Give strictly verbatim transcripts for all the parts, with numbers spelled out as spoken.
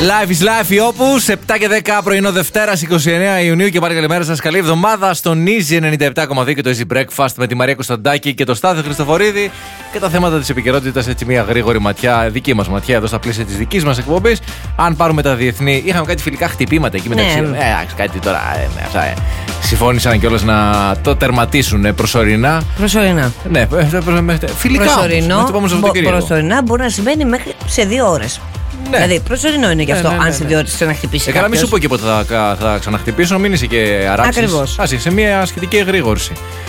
Life is life, η Opus, επτά και δέκα πρωινό Δευτέρας είκοσι εννέα Ιουνίου και πάλι καλημέρα σας. Καλή εβδομάδα στον Easy ενενήντα επτά κόμμα δύο και το Easy Breakfast με τη Μαρία Κωνσταντάκη και το Στάθη Χριστοφορίδη και τα θέματα της επικαιρότητας. Έτσι, μια γρήγορη ματιά, δική μας ματιά εδώ στα πλαίσια της δικής μας εκπομπής. Αν πάρουμε τα διεθνή, είχαμε κάτι φιλικά χτυπήματα εκεί μεταξύ. Ναι. Ε, κάτι τώρα. Ε, ναι, αυτά, ε. Συμφώνησαν κιόλας να το τερματίσουν ε, προσωρινά. Προσωρινά. Ναι, φιλικά. Προσωρινό, όμως, μπο, προσωρινά μπορεί να συμβαίνει μέχρι σε δύο ώρες. Ναι. Δηλαδή προσωρινό είναι γι' αυτό, ναι, ναι, ναι, ναι. Αν σε δύο ώρες ξαναχτυπήσει. Ε, καλά, μην σου πω και πότε θα, θα ξαναχτυπήσω, μην είσαι και αράξεις. Ακριβώς. Ας είσαι μια σχετική εγρήγορση.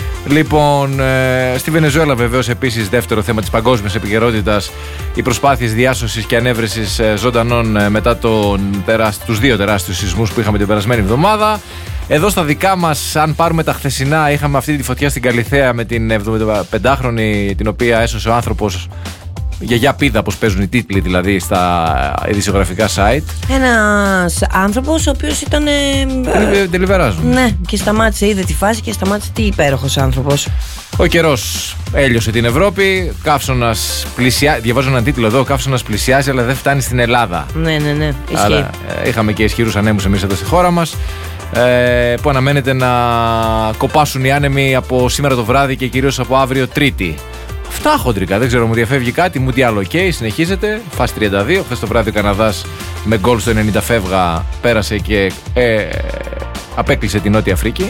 Λοιπόν, ε, στη Βενεζουέλα βεβαίως επίσης δεύτερο θέμα της παγκόσμιας επικαιρότητας, οι προσπάθειες διάσωσης και ανέβρεσης ε, ζωντανών ε, μετά τον, τεράσ, τους δύο τεράστιους σεισμούς που είχαμε την περασμένη εβδομάδα. Εδώ στα δικά μας, αν πάρουμε τα χθεσινά, είχαμε αυτή τη φωτιά στην Καλιθέα με την εβδομηνταπεντάχρονη την οποία έσωσε ο άνθρωπος. Γιαγιά πίδα, όπως παίζουν οι τίτλοι δηλαδή στα ειδησιογραφικά site. Ένας άνθρωπος ο οποίος ήταν. Τελειβεράζουν. Ναι, και σταμάτησε, είδε τη φάση και σταμάτησε. Τι υπέροχος άνθρωπος. Ο καιρός έλειωσε την Ευρώπη. Καύσωνας πλησιάζει. Διαβάζω έναν τίτλο εδώ. Καύσωνας πλησιάζει, αλλά δεν φτάνει στην Ελλάδα. Ναι, ναι, ναι. Ισχύει. Αλλά, ε, είχαμε και ισχυρούς ανέμους εμείς εδώ στη χώρα μας. Ε, που αναμένεται να κοπάσουν οι άνεμοι από σήμερα το βράδυ και κυρίως από αύριο Τρίτη. Αυτά χοντρικά, δεν ξέρω, μου διαφεύγει κάτι. Μου τι άλλο, οκ, okay, συνεχίζεται. Φάση τριάντα δύο. Χθες το βράδυ ο Καναδάς με γκολ στο ενενήντα φεύγα πέρασε και ε, απέκλεισε την Νότια Αφρική.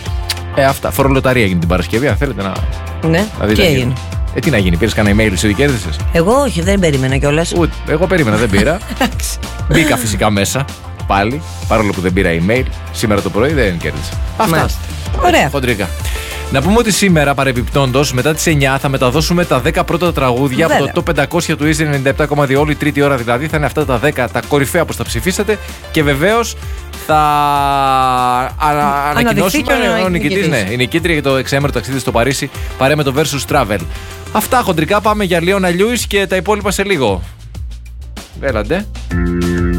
Ε, αυτά. Φορολοταρία έγινε την Παρασκευή, αν θέλετε να. Ναι, να δείτε. Τι έγινε. Ε, τι να γίνει, πήρες κανένα email ότι κέρδισες? Εγώ όχι, δεν περίμενα κιόλας. Ούτε, εγώ περίμενα, δεν πήρα. Μπήκα φυσικά μέσα πάλι, παρόλο που δεν πήρα email. Σήμερα το πρωί δεν κέρδισα. Αυτά. Ωραία. Χοντρικά. Να πούμε ότι σήμερα παρεμπιπτόντως μετά τις εννιά θα μεταδώσουμε τα δέκα πρώτα τραγούδια. Βέβαια. Από το Top πεντακόσια του Easy ενενήντα επτά κόμμα δύο. Όλη η τρίτη ώρα δηλαδή θα είναι αυτά τα δέκα, τα κορυφαία που θα ψηφίσετε. Και βεβαίως θα ανα... ανακοινώσουμε ο νικητής. Ναι, η νικήτρια για το εξαήμερο ταξίδι στο Παρίσι παρέ με το Versus Travel. Αυτά χοντρικά, πάμε για Leona Lewis και τα υπόλοιπα σε λίγο. Έλαντε.